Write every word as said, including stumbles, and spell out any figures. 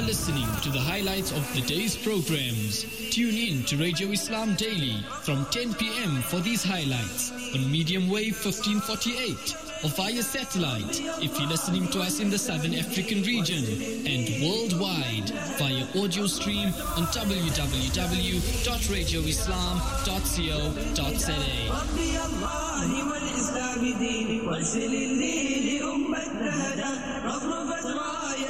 are listening to the highlights of the day's programs. Tune in to Radio Islam Daily from ten p.m. for these highlights on medium wave fifteen forty-eight or via satellite if you're listening to us in the Southern African region, and worldwide via audio stream on w w w dot radio islam dot co dot za.